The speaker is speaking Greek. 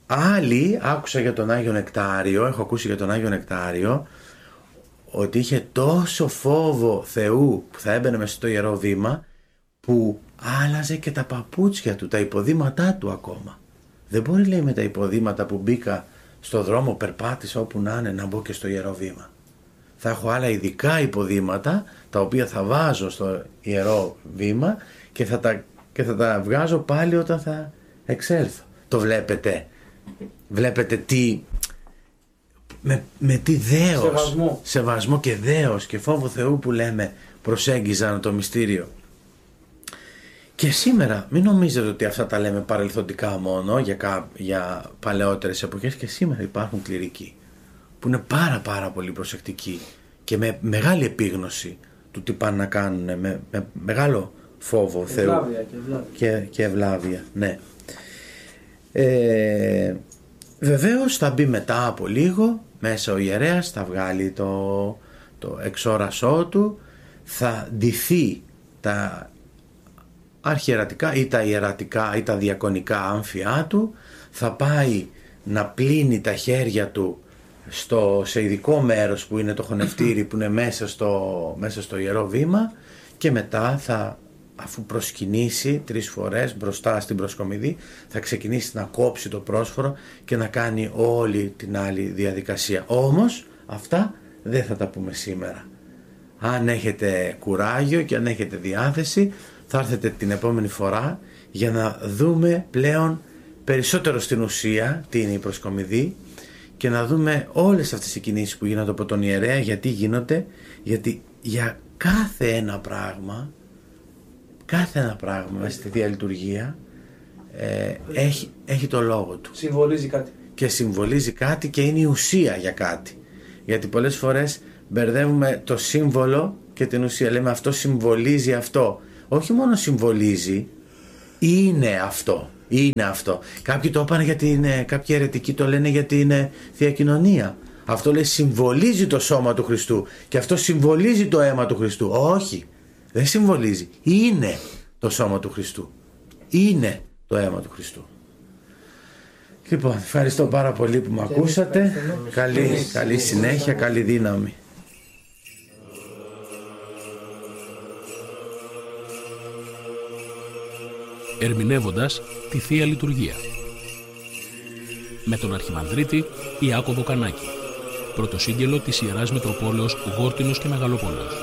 Άλλοι, άκουσα για τον Άγιο Νεκτάριο, έχω ακούσει για τον Άγιο Νεκτάριο, ότι είχε τόσο φόβο Θεού που θα έμπαινε μέσα στο Ιερό Βήμα, που άλλαζε και τα παπούτσια του, τα υποδήματά του ακόμα. Δεν μπορεί, λέει, με τα υποδήματα που μπήκα στο δρόμο, περπάτησα όπου να είναι, να μπω και στο Ιερό Βήμα. Θα έχω άλλα ειδικά υποδήματα, τα οποία θα βάζω στο Ιερό Βήμα και θα τα βγάζω πάλι όταν θα εξέλθω. Το βλέπετε? Βλέπετε τι... Με τι δέος, σεβασμό και δέος και φόβο Θεού που λέμε προσέγγιζαν το μυστήριο. Και σήμερα μην νομίζετε ότι αυτά τα λέμε παρελθοντικά μόνο για παλαιότερες εποχές. Και σήμερα υπάρχουν κληρικοί που είναι πάρα πολύ προσεκτικοί και με μεγάλη επίγνωση του τι πάνε να κάνουν, με μεγάλο φόβο Θεού και ευλάβεια. Ναι. Βεβαίως θα μπει μετά από λίγο μέσα ο ιερέας, θα βγάλει το εξόρασό του, θα ντυθεί τα αρχιερατικά ή τα ιερατικά ή τα διακονικά άμφιά του, θα πάει να πλύνει τα χέρια του σε ειδικό μέρος που είναι το χωνευτήρι, που είναι μέσα στο Ιερό Βήμα, και μετά αφού προσκυνήσει 3 φορές μπροστά στην προσκομιδή, θα ξεκινήσει να κόψει το πρόσφορο και να κάνει όλη την άλλη διαδικασία. Όμως αυτά δεν θα τα πούμε σήμερα. Αν έχετε κουράγιο και αν έχετε διάθεση, θα έρθετε την επόμενη φορά για να δούμε πλέον περισσότερο στην ουσία τι είναι η προσκομιδή και να δούμε όλες αυτές οι κινήσεις που γίνονται από τον ιερέα, γιατί γίνονται, γιατί για κάθε ένα πράγμα μέσα στη Θεία Λειτουργία έχει το λόγο του. Συμβολίζει κάτι. Και συμβολίζει κάτι και είναι η ουσία για κάτι. Γιατί πολλές φορές μπερδεύουμε το σύμβολο και την ουσία. Λέμε αυτό συμβολίζει αυτό. Όχι μόνο συμβολίζει, είναι αυτό. Είναι αυτό. Κάποιοι το είπαν κάποιοι αιρετικοί το λένε για την Θεία Κοινωνία. Αυτό λέει συμβολίζει το σώμα του Χριστού και αυτό συμβολίζει το αίμα του Χριστού. Όχι, δεν συμβολίζει. Είναι το σώμα του Χριστού. Είναι το αίμα του Χριστού. Λοιπόν, ευχαριστώ πάρα πολύ που με ακούσατε. Καλή συνέχεια, καλή δύναμη. Ερμηνεύοντας τη Θεία Λειτουργία με τον Αρχιμανδρίτη Ιάκωβο Κανάκη, πρωτοσύγγελο της Ιεράς Μητροπόλεως Γόρτινος και Μεγαλόπολεως.